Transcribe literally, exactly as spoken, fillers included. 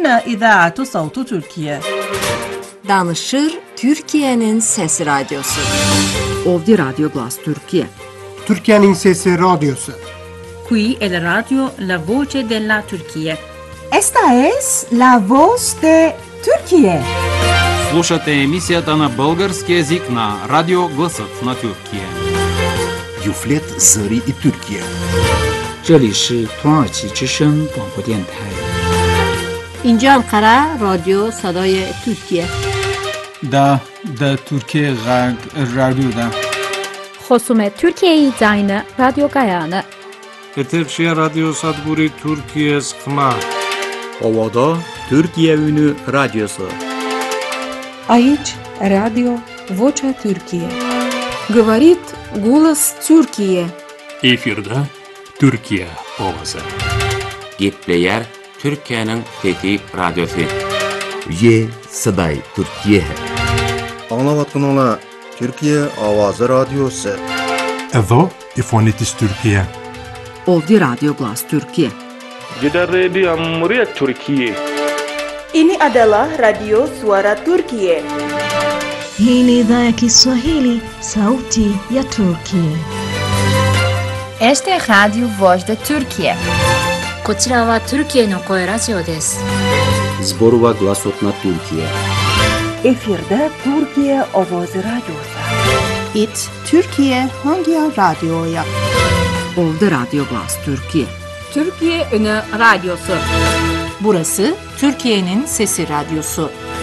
هنا إذاعة صوت تركيا. Danışır Türkiye'nin Sesi Radyosu. Ovdje Radio Glas Türkiye. Türkiye'nin Sesi Radyosu. Qui è la radio La Voce della Turchia. Esta es La Voz de Turquie. Слушате емисията на български език на Радио Гласът на Türkiye. Юфлет Зări и Türkiye. 这里是土耳其之声广播电台。 اینجا انقره رادیو صدای ترکیه. دا دا Türkiye Radyo'da. خصوم Türkiye'yi zayını radyo gayanı. Eterşehir Radyo Sadguri Türkiye Sıkma. Ovada Türkiye Ünü Radyosu. Aici Radio Vocea Türkiye. Говорит голос Türkiye. Efirde Türkiye Ovası. Gitleyer Türkiye'nin Fethi Radyosu. Ye Saday Türkiye. Anlavatkanlar Türkiye Avazı Radyosu. Evo İfonitis Türkiye. Ovdje Radio Glas Türkiye. Gidan Radio Muryat Türkiye. Ini adalah Radio Suara Turkiye. Hii ni idhaa ya Kiswahili, Sauti ya Turkiye. Este é Radio Voz da Turkiye. こちらはトルキエの声ラジオです。 Zborova Glasotna Türkiye. Efirde Türkiye Ovozi Radyosu. It Türkiye Hangi Radyo'ya? Ovdje Radio Glas Türkiye. Türkiye Ünü Radyosu. Burası Türkiye'nin Sesi Radyosu.